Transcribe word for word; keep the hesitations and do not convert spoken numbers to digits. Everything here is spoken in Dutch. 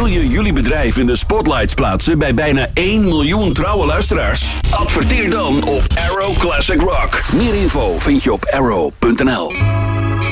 Wil je jullie bedrijf in de spotlights plaatsen bij bijna één miljoen trouwe luisteraars? Adverteer dan op Arrow Classic Rock. Meer info vind je op arrow punt n l.